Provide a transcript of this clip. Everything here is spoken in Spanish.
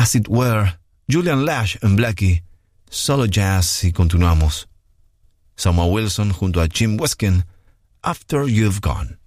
As It Were, Julian Lash en Blackie, Solo Jazz y continuamos. Samuel Wilson junto a Jim Weskin, After You've Gone.